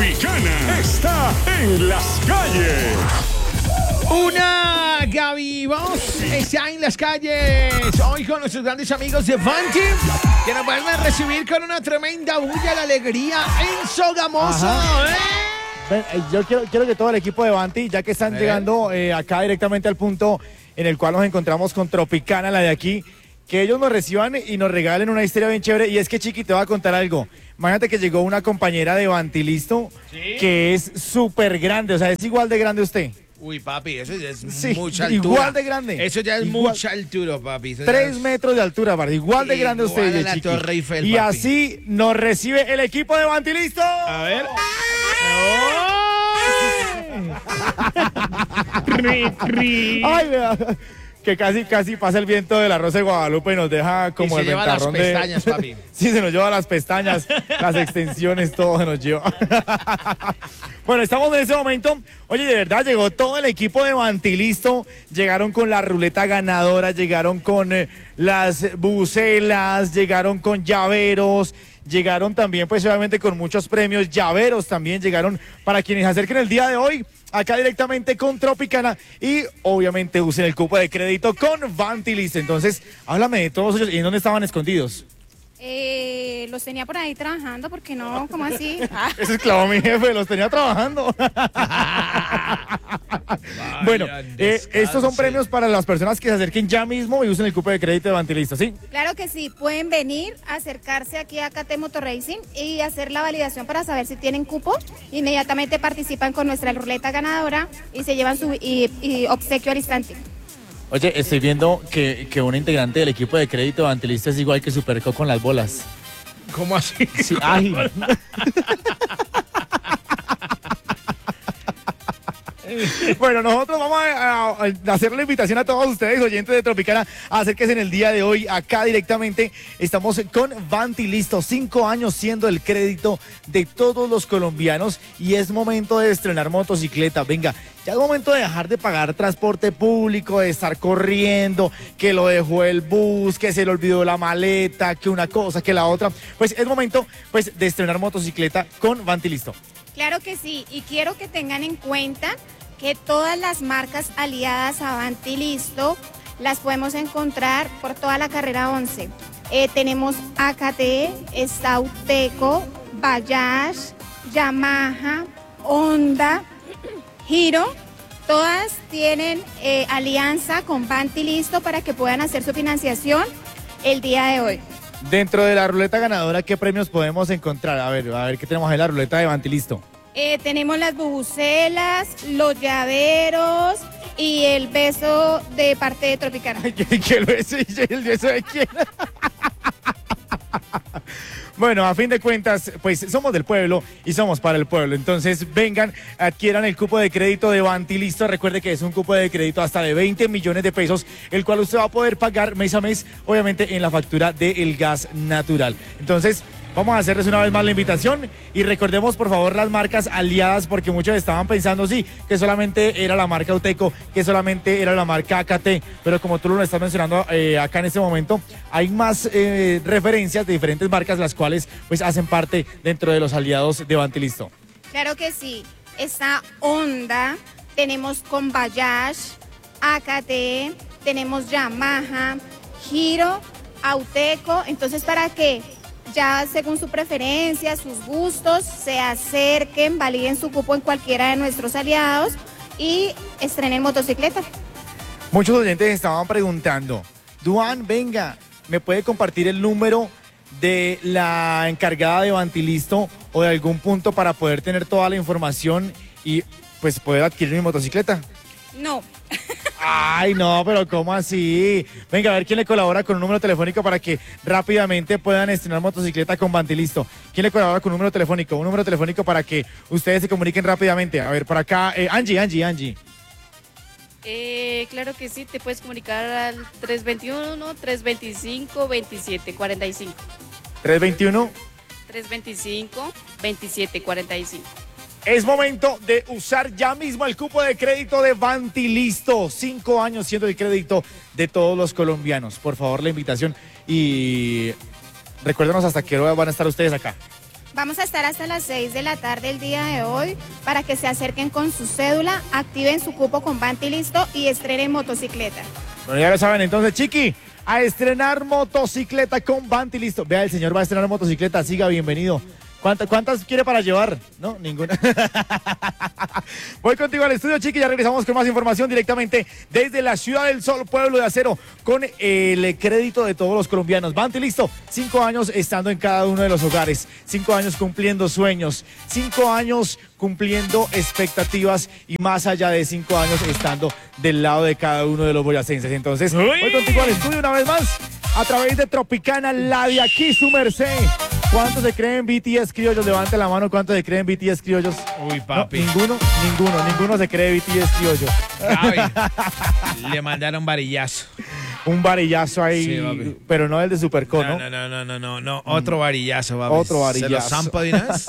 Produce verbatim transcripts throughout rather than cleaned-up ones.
Tropicana está en las calles. Una Gaby Voz está en las calles hoy con nuestros grandes amigos de Vanti, que nos van a recibir con una tremenda bulla de alegría en Sogamoso. ¿eh? Ven, yo quiero, quiero que todo el equipo de Vanti, ya que están ¿Eh? llegando eh, acá directamente al punto en el cual nos encontramos con Tropicana, la de aquí, que ellos nos reciban y nos regalen una historia bien chévere. Y es que, Chiqui, te voy a contar algo. Imagínate que llegó una compañera de Vanti, ¿listo? ¿Sí? Que es súper grande, o sea, es igual de grande usted. Uy, papi, eso ya es Sí, mucha altura. igual de grande. Eso ya es Igual. mucha altura, papi. Eso Tres ya es... metros de altura, Bardi. Igual de grande Igual usted, a la Chiqui. Torre Eiffel, Y papi. así nos recibe el equipo de Vanti, ¿listo? A ver. Ay, vea, que casi, casi pasa el viento de la Rosa de Guadalupe y nos deja como Y se el lleva las ventarrón de... pestañas, papi. Sí, se nos lleva las pestañas, las extensiones, todo se nos lleva. Bueno, estamos en ese momento. Oye, de verdad, llegó todo el equipo de Vanti, listo. Llegaron con la ruleta ganadora, llegaron con eh, las bucelas, llegaron con llaveros, llegaron también, pues obviamente con muchos premios, llaveros también llegaron para quienes se acerquen el día de hoy, acá directamente con Tropicana y obviamente usen el cupo de crédito con Vanti, listo. Entonces, háblame de todos ellos y en dónde estaban escondidos. Eh, los tenía por ahí trabajando, porque no, ¿cómo así? Ah. Ese esclavo mi jefe, los tenía trabajando. Bueno, eh, estos son premios para las personas que se acerquen ya mismo y usen el cupo de crédito de Vanti, listo, ¿sí? Claro que sí, pueden venir, acercarse aquí a K T Motor Racing y hacer la validación para saber si tienen cupo. Inmediatamente participan con nuestra ruleta ganadora y se llevan su y, y obsequio al instante. Oye, estoy viendo que, que un integrante del equipo de crédito de Vanti, listo, es igual que Superco con las bolas. ¿Cómo así? Sí, ay. Bueno, nosotros vamos a, a, a hacer la invitación a todos ustedes, oyentes de Tropicana, a acérquense en el día de hoy, acá directamente. Estamos con Vanti, listo, cinco años siendo el crédito de todos los colombianos y es momento de estrenar motocicleta. Venga, ya es momento de dejar de pagar transporte público, de estar corriendo, que lo dejó el bus, que se le olvidó la maleta, que una cosa, que la otra. Pues es momento, pues, de estrenar motocicleta con Vanti, listo. Claro que sí, y quiero que tengan en cuenta que todas las marcas aliadas a Vanti Listo las podemos encontrar por toda la carrera once. Eh, tenemos A K T, Auteco, Bajaj, Yamaha, Honda, Hero. Todas tienen eh, alianza con Vanti Listo para que puedan hacer su financiación el día de hoy. Dentro de la ruleta ganadora, ¿qué premios podemos encontrar? A ver, a ver qué tenemos en la ruleta de Vanti, listo. Eh, tenemos las bubucelas, los llaveros y el beso de parte de Tropicana. ¿Qué el beso, el beso de quién? Bueno, a fin de cuentas, pues somos del pueblo y somos para el pueblo. Entonces, vengan, adquieran el cupo de crédito de Vanti, listo. Recuerde que es un cupo de crédito hasta de veinte millones de pesos, el cual usted va a poder pagar mes a mes, obviamente en la factura del gas natural. Entonces, vamos a hacerles una vez más la invitación y recordemos por favor las marcas aliadas, porque muchos estaban pensando sí, que solamente era la marca Auteco, que solamente era la marca A K T, pero como tú lo estás mencionando eh, acá en este momento, hay más eh, referencias de diferentes marcas las cuales pues hacen parte dentro de los aliados de Vanti, listo. Claro que sí, está Honda, tenemos con Bajaj, A K T, tenemos Yamaha, Hero, Auteco. Entonces, ¿para qué? Ya según su preferencia, sus gustos, se acerquen, validen su cupo en cualquiera de nuestros aliados y estrenen motocicleta. Muchos oyentes estaban preguntando, Duan, venga, ¿me puede compartir el número de la encargada de Vanti, listo, o de algún punto para poder tener toda la información y pues poder adquirir mi motocicleta? No. Ay, no, pero ¿cómo así? Venga, a ver quién le colabora con un número telefónico para que rápidamente puedan estrenar motocicleta con Vanti, listo. ¿Quién le colabora con un número telefónico? Un número telefónico para que ustedes se comuniquen rápidamente. A ver, por acá, eh, Angie, Angie, Angie. Eh, claro que sí, te puedes comunicar al tres veintiuno, tres veinticinco, veintisiete cuarenta y cinco. tres veintiuno. tres veinticinco, veintisiete cuarenta y cinco. Es momento de usar ya mismo el cupo de crédito de Vanti, listo. Cinco años siendo el crédito de todos los colombianos. Por favor, la invitación y recuérdenos hasta qué hora van a estar ustedes acá. Vamos a estar hasta las seis de la tarde el día de hoy para que se acerquen con su cédula, activen su cupo con Vanti Listo y estrenen motocicleta. Bueno, ya lo saben, entonces, Chiqui, a estrenar motocicleta con Vanti Listo. Vea, el señor va a estrenar motocicleta, siga, bienvenido. ¿Cuántas, ¿Cuántas quiere para llevar? No, ninguna. Voy contigo al estudio, Chiqui, ya regresamos con más información directamente desde la Ciudad del Sol, Pueblo de Acero, con el crédito de todos los colombianos. Vanti Listo, cinco años estando en cada uno de los hogares, cinco años cumpliendo sueños, cinco años cumpliendo expectativas y más allá de cinco años estando del lado de cada uno de los boyacenses. Entonces, ¡Uy! voy contigo al estudio una vez más a través de Tropicana, la de aquí, su merced. ¿Cuántos se creen B T S criollos? Levante la mano, ¿cuántos se creen B T S criollos? Uy, papi. No, ninguno, ninguno, ninguno se cree B T S criollo. Gaby, le mandaron varillazo. Un varillazo ahí, Sí, papi. pero no el de Superco, ¿no? No, no, no, no, no, no, otro varillazo, papi. Otro varillazo. ¿Se lo zampa de una vez?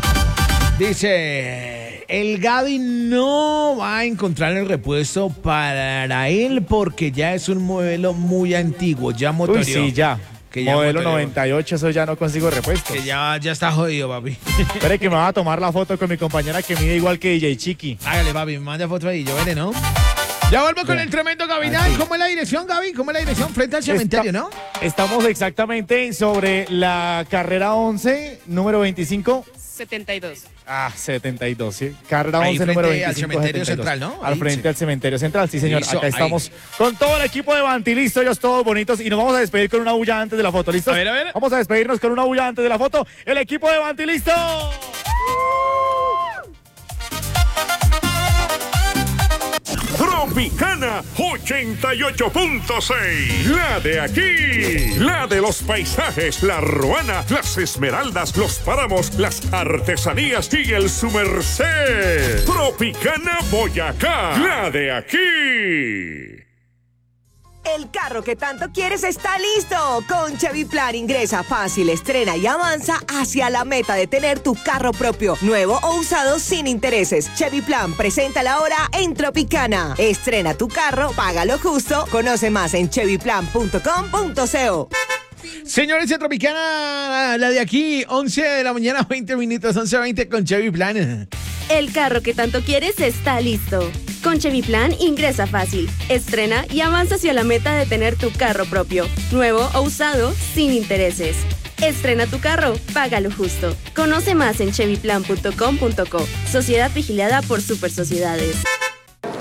Dice, el Gaby no va a encontrar el repuesto para él porque ya es un modelo muy antiguo, ya motorió. Uy, sí, ya. Que ya Modelo motorió. noventa y ocho, eso ya no consigo repuestos. Que ya, ya está jodido, papi. Espere que me va a tomar la foto con mi compañera que mide igual que D J Chiqui. Hágale, papi, me manda foto ahí, yo veré, ¿no? Ya vuelvo con el tremendo Gavidal. Así. ¿Cómo es la dirección, Gaby? ¿Cómo es la dirección? Frente al cementerio, Está- ¿no? Estamos exactamente sobre la carrera once, número veinticinco. setenta y dos. Ah, setenta y dos, ¿sí? Carrera Ahí once, frente número al veinticinco. cementerio setenta y dos. central, ¿no? Al Ahí, frente sí. al cementerio central, sí, señor. Listo, Acá ahí. estamos con todo el equipo de Vanti Listo, ellos todos bonitos. Y nos vamos a despedir con una bulla antes de la foto, ¿listos? A ver, a ver. Vamos a despedirnos con una bulla antes de la foto. El equipo de Vanti Listo. Tropicana ochenta y ocho punto seis. La de aquí. La de los paisajes, la ruana, las esmeraldas, los páramos, las artesanías y el su merced. Tropicana Boyacá. La de aquí. El carro que tanto quieres está listo. Con Chevy Plan ingresa fácil, estrena y avanza hacia la meta de tener tu carro propio, nuevo o usado sin intereses. Chevy Plan presenta la hora en Tropicana. Estrena tu carro, págalo justo. Conoce más en chevy plan punto com punto co. Señores de Tropicana, la de aquí, once de la mañana, veinte minutos, once veinte con Chevy Plan. El carro que tanto quieres está listo. Con Chevy Plan ingresa fácil, estrena y avanza hacia la meta de tener tu carro propio, nuevo o usado, sin intereses. Estrena tu carro, págalo justo. Conoce más en chevy plan punto com punto co. Sociedad vigilada por Super Sociedades.